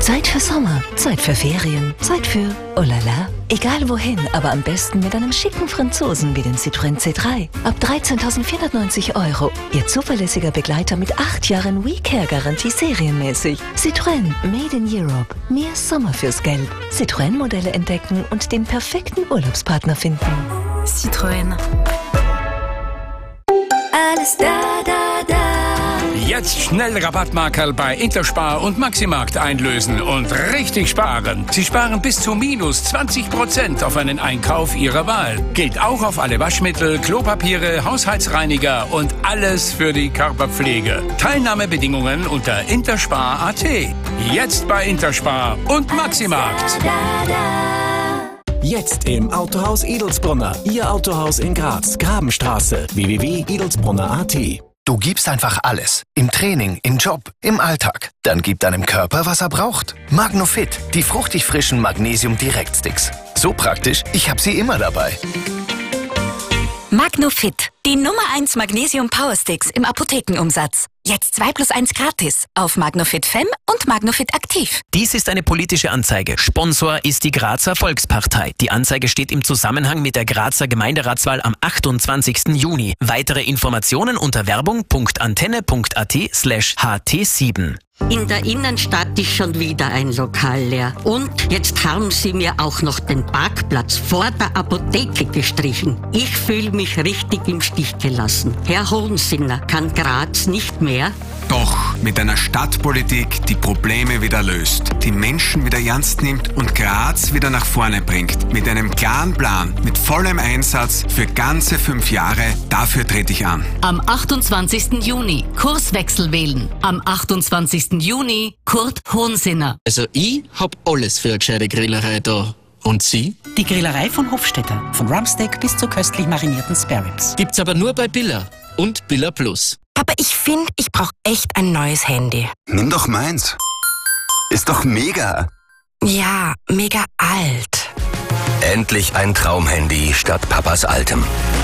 Zeit für Sommer, Zeit für Ferien, Zeit für oh la la. Egal wohin, aber am besten mit einem schicken Franzosen wie den Citroën C3. Ab 13.490 €. Ihr zuverlässiger Begleiter mit 8 Jahren WeCare-Garantie serienmäßig. Citroën, made in Europe. Mehr Sommer fürs Geld. Citroën-Modelle entdecken und den perfekten Urlaubspartner finden. Citroën. Alles da, da, da. Jetzt schnell Rabattmarkerl bei Interspar und Maximarkt einlösen und richtig sparen. Sie sparen bis zu minus 20% auf einen Einkauf Ihrer Wahl. Gilt auch auf alle Waschmittel, Klopapiere, Haushaltsreiniger und alles für die Körperpflege. Teilnahmebedingungen unter interspar.at. Jetzt bei Interspar und Maximarkt. Jetzt im Autohaus Edelsbrunner. Ihr Autohaus in Graz, Grabenstraße. www.edelsbrunner.at. Du gibst einfach alles. Im Training, im Job, im Alltag. Dann gib deinem Körper, was er braucht. Magnofit, die fruchtig frischen Magnesium-Direktsticks. So praktisch, ich habe sie immer dabei. Magnofit, die Nummer 1 Magnesium Powersticks im Apothekenumsatz. Jetzt 2+1 gratis auf Magnofit Fem und Magnofit Aktiv. Dies ist eine politische Anzeige. Sponsor ist die Grazer Volkspartei. Die Anzeige steht im Zusammenhang mit der Grazer Gemeinderatswahl am 28. Juni. Weitere Informationen unter werbung.antenne.at/ht7. In der Innenstadt ist schon wieder ein Lokal leer. Und jetzt haben sie mir auch noch den Parkplatz vor der Apotheke gestrichen. Ich fühle mich richtig im Stich gelassen. Herr Hohensinner, kann Graz nicht mehr? Doch, mit einer Stadtpolitik, die Probleme wieder löst, die Menschen wieder ernst nimmt und Graz wieder nach vorne bringt. Mit einem klaren Plan, mit vollem Einsatz für ganze 5 Jahre, dafür trete ich an. Am 28. Juni Kurswechsel wählen. Am 28. Juni Kurt Hohensinner. Also ich hab alles für eine gescheite Grillerei da. Und Sie? Die Grillerei von Hofstetter. Von Rumpsteak bis zu köstlich marinierten Spareribs. Gibt's aber nur bei Billa und Billa Plus. Aber ich finde, ich brauche echt ein neues Handy. Nimm doch meins. Ist doch mega. Ja, mega alt. Endlich ein Traumhandy statt Papas altem.